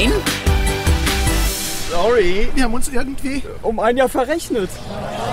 Sorry, Wir haben uns irgendwie... um ein Jahr verrechnet.